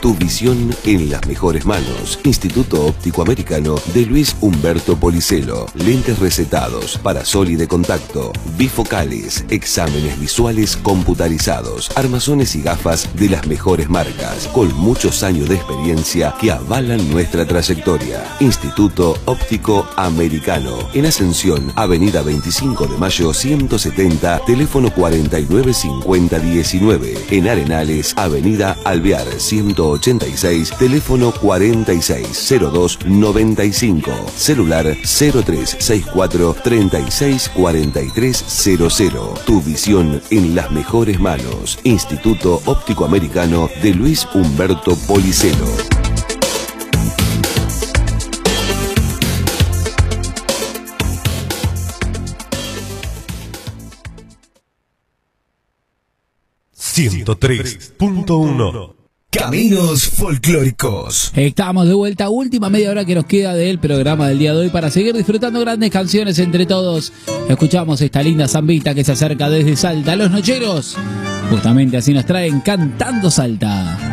Tu visión en las mejores manos. Instituto Óptico Americano de Luis Humberto Policelo. Lentes recetados, parasol y de contacto, bifocales, exámenes visuales computarizados, armazones y gafas de las mejores marcas, con muchos años de experiencia que avalan nuestra trayectoria. Instituto Óptico Americano, en Ascensión, Avenida 25 de Mayo 170, teléfono 495019. En Arenales, Avenida Alvear 186, teléfono 460295. Celular 0364 364300. Tu visión en las mejores manos. Instituto Óptico Americano de Luis Humberto Policelo. ...103.1 Caminos folclóricos. Estamos de vuelta, última media hora que nos queda del programa del día de hoy para seguir disfrutando grandes canciones entre todos. Escuchamos esta linda zambita que se acerca desde Salta. Los Nocheros, justamente así nos traen Cantando Salta.